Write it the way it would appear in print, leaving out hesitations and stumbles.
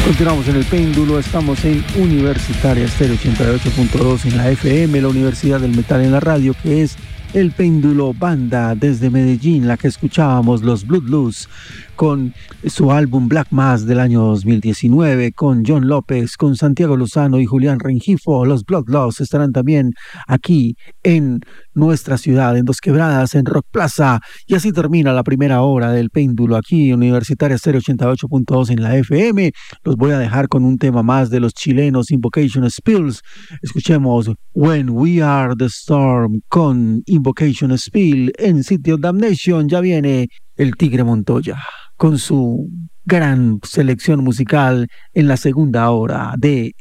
Continuamos en el péndulo, estamos en Universitaria Estéreo 88.2 en la FM, la Universidad del Metal en la radio, que es el péndulo banda desde Medellín, la que escuchábamos, los Bloodlust, con su álbum Black Mass del año 2019, con John López, con Santiago Lozano y Julián Rengifo. Los Bloodlust estarán también aquí en nuestra ciudad, en Dos Quebradas, en Rock Plaza, y así termina la primera hora del péndulo aquí en Universitaria Estéreo 88.2 en la FM. Los voy a dejar con un tema más de los chilenos Invocation Spills. Escuchemos When We Are the Storm con Invocation Spill. En City of Damnation ya viene el Tigre Montoya con su gran selección musical en la segunda hora de